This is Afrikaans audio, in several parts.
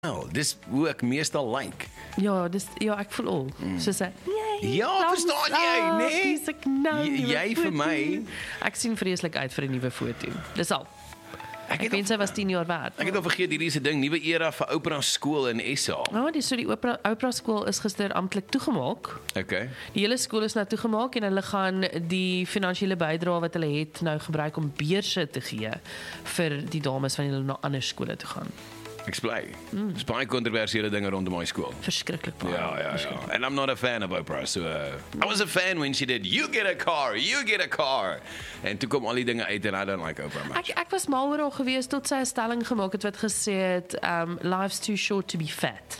Wel, dis hoe ek meestal like. Ja, ek voel al. Soos hy, Ja, verstaan jy, nee? Ek nou Jy vir my. Ek sien vreeslik uit vir 'n nuwe foto. Dis al. Ek wens hy was 10 jaar werd. Ek het al vergeet, hierdie is 'n ding, nuwe era vir Oprah skool in SA. Die Oprah skool is gister amptelik toegemaak. Okay. Die hele skool is nou toegemaak en hulle gaan die finansiële bydrae wat hulle het nou gebruik om beurse te gee vir die dames van hulle na ander skole toe gaan. Ek bly. Dis baie kontroversiële dinge rondom my skool. Verskriklik baie. Ja. And I'm not a fan of Oprah, so I was a fan when she did, you get a car. En toe kom al die dinge uit en I don't like Oprah much. Ek was mal oor haar gewees tot sy 'n stelling gemaak het wat gesê het, life's too short to be fat.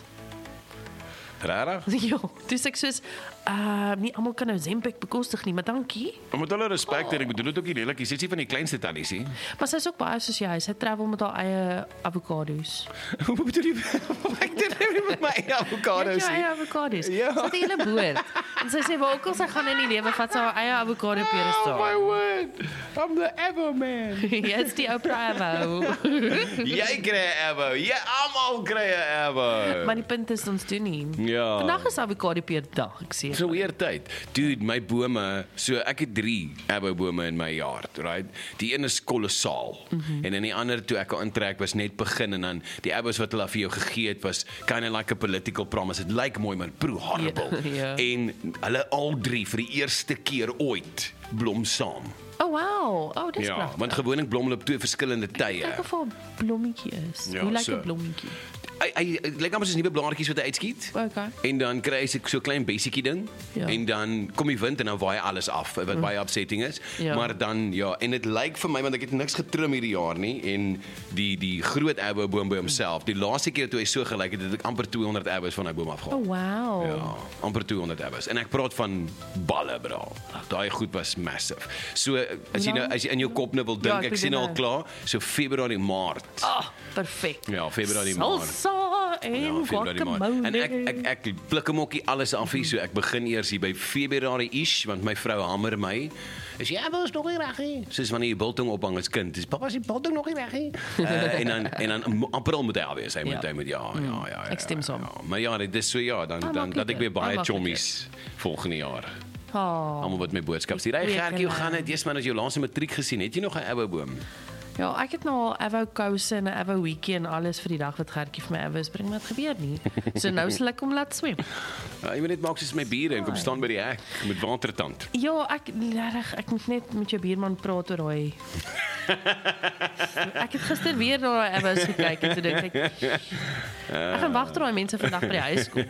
Rarig? Ja, dus ek soos, nie almal kan nou Zempic bekostig nie, maar dankie. Maar met alle respek, ek bedoel dit ook nie lelik, jy sê nie van die kleinste tannies nie. Maar sy is ook baie soos jy, sy travel met haar eie avocados. Hoe bedoel jy? Ek doen nie met my eie avocados Ja, nie. eie avocados. Ja. Sy het 'n hele boord. En sy sê, waar ook al sy gaan in die lewe, vat sy haar eie avocado pere Oh staan. my word, I'm the Evo man. Jy is die Oprah Avo. Jy kry 'n Evo, jy almal kry 'n Evo. Maar die punt is, ons doen nie. Ja. Vandag is avocado peer dag, ek sê. So weer tyd. Dude, my bome, so ek het 3 Evo bome in my yard, right? Die een is kolossaal. En dan die ander toe ek al intrek was net begin en dan die Evos wat hulle vir jou gegee het was kind of like a political promise. It lyk mooi maar proe horrible. Ja. En hulle al 3 vir die eerste keer ooit blom saam. Oh wow, dis Ja, pragtig. want gewoonlik blom hulle op 2 verskillende tye. Kyk of haar blommetjie is. Ja, Hoe lyk so. 'n blommetjie? Hy lyk amper soos nuwe blaartjies wat hy uitskiet. Okay. En dan kry hy so 'n klein basiekie ding. Ja. En dan kom die wind en dan waai alles af wat baie upsetting is. Ja. Maar dan ja, en dit lyk vir my want ek het niks getrim hierdie jaar nie en die groot Evo boom by homself. Die laaste keer toe hy so gelyk het ek amper 200 Evos van hy boom afgehaal. Oh wow. Ja, amper 200 Evos. En ek praat van balle, bro. Daai goed was massive. So as jy in jou kop nou wil Ja, dink, ek ek sien al begin klaar, so Februarie, Maart. Perfek. Ja, Februarie, Maart. Salsa en guacamole. En ek pluk hom ook nie alles af hier, so ek begin eers hier by Februarie-ish, want my vrou hamer my. Is jy was nog nie reg nie. Soos wanneer jy biltong ophang as kind. Dis pappa se biltong nog nie reg nie. En dan April moet hy al wees. Hy moet ja. Ek stem saam. Ja. Maar ja, dit is so ja, dan dat ek weer baie chommies volgende jaar. Almal wat my boodskap stuur. Hey Gertjie, hoe gaan dit? Jy's maar as jou laaste matriek gesien. Het jy nog 'n Evo boom? Ja, ek het nou 'n Evo kouse en 'n Evo weekie en alles vir die dag wat Gertjie vir my Evos bring, maar dit gebeur nie. So nou sal ek hom laat swem. Ja, jy moet net maak soos my bure en kom staan by die hek met watertand. Ja, ek moet net met jou buurman praat oor daai. Ek het gister weer na daai Evos gekyk en toe dink ek gaan wag tot daai mense vandag by die huis kom.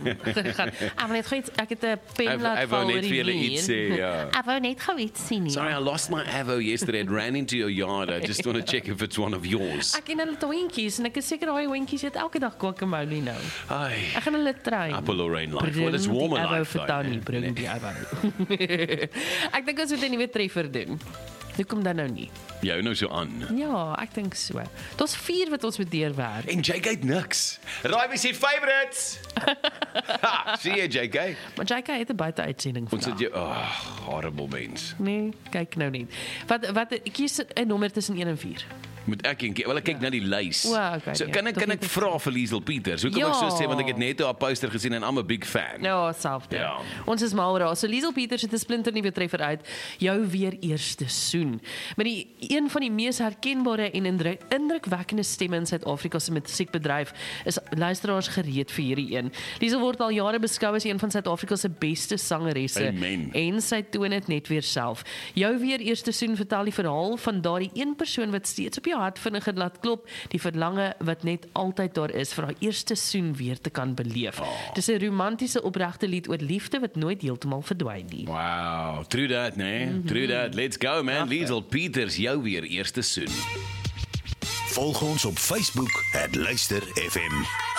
Ek het 'n pen laat val oor die muur. Ek wou net gou iets sien. Sorry, I lost my Evo yesterday. It ran into your yard. I just want to check if it's one of yours. Ek en hulle hondjies en ek is seker daai hondjies eet elke dag guacamole nou. Ai. Ek gaan hulle train. Apple or rain life. Well, it's warmer life. Bring die Evo. Ek dink ons moet 'n nuwe treffer doen. Hoekom dan nou nie? Jy nou so aan. Ja, ek dink so. Daar's 4 wat ons moet deurwerk. En JK het niks. Raai wie se favorites? Ha, sien jy JK? Maar JK het 'n buite-uitsending Ons vandag. het jou horrible mens. Nee, kyk nou net. Wat kies 'n nommer tussen 1 en 4. Moet ek een keer, wel ek kyk na die lys. O, okay, So nee, kan tog ek net vra vir Liesel Pieters. Hoekom ek so sê want ek het net haar poster gesien en I'm a big fan. Ja, selfde. Ja. Ons is mal daar. So Liesel Pieters het 'n splinter nuwe treffer uit. Jou weer eerste soen. Met een van die mees herkenbare en indrukwekkende stemme in Suid-Afrika se musiekbedryf is luisteraars gereed vir hierdie een. Liesel word al jare beskou as een van Suid-Afrika se beste sangeresse. Amen. En sy toon dit net weer self. Jou weer eerste soen vertel die verhaal van daardie een persoon wat steeds op jou hart vinnig laat klop, die verlange wat net altyd daar is vir haar eerste soen weer te kan beleef. Dis 'n romantiese opregte lied oor liefde wat nooit heeltemal verdwyn nie. Wow, true that, nee. True that. Let's go, man. Liesel Pieters, jou weer eerste soen. Volg ons op Facebook @luisterfm.